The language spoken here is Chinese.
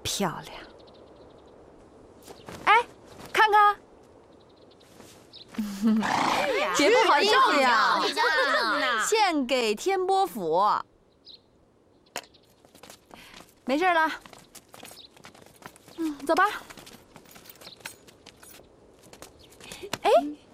漂亮！哎，看看，姐夫好照呀，献给天波府。没事了，走吧。哎。